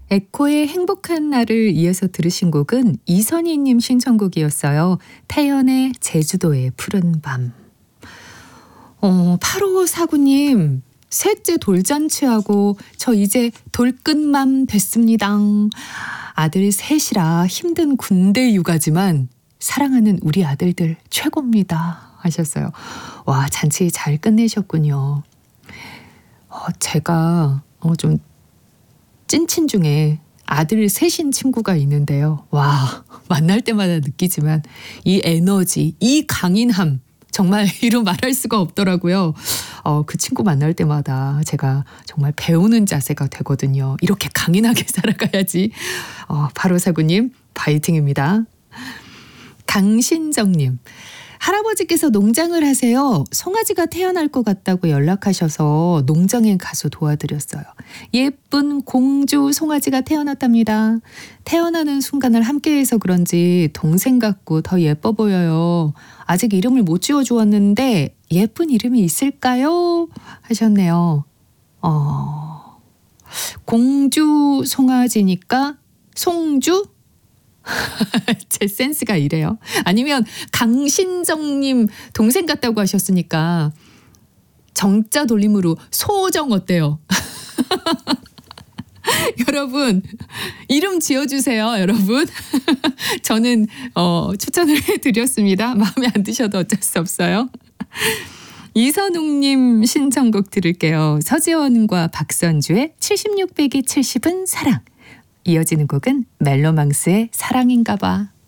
에코의 행복한 날을 이어서 들으신 곡은 이선희님 신청곡이었어요. 태연의 제주도의 푸른 밤. 8549님, 셋째 돌잔치하고 저 이제 돌끝맘 됐습니다. 아들 셋이라 힘든 군대 육아지만 사랑하는 우리 아들들 최고입니다 하셨어요. 와, 잔치 잘 끝내셨군요. 제가 좀 찐친 중에 아들 셋인 친구가 있는데요. 와, 만날 때마다 느끼지만 이 에너지, 이 강인함 정말 이루 말할 수가 없더라고요. 그 친구 만날 때마다 제가 정말 배우는 자세가 되거든요. 이렇게 강인하게 살아가야지. 8549님 파이팅입니다. 강신정님, 할아버지께서 농장을 하세요. 송아지가 태어날 것 같다고 연락하셔서 농장에 가서 도와드렸어요. 예쁜 공주 송아지가 태어났답니다. 태어나는 순간을 함께해서 그런지 동생 같고 더 예뻐 보여요. 아직 이름을 못 지어주었는데 예쁜 이름이 있을까요? 하셨네요. 공주 송아지니까 송주? 제 센스가 이래요. 아니면 강신정님 동생 같다고 하셨으니까 정자 돌림으로 소정 어때요? 여러분 이름 지어주세요. 여러분 저는 추천을 해드렸습니다. 마음에 안 드셔도 어쩔 수 없어요. 이선웅님 신청곡 들을게요. 서지원과 박선주의 76 빼기 70은 사랑. 이어지는 곡은 멜로망스의 사랑인가봐.